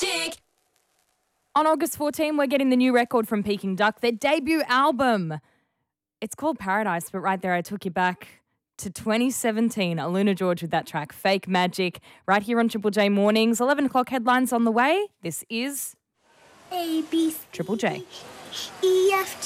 Magic. On August 14, we're getting the new record from Peking Duck, their debut album. It's called Paradise, but right there I took you back to 2017. Aluna George with that track, Fake Magic, right here on Triple J Mornings. 11 o'clock headlines on the way. This is A, B, C, Triple J. E, F,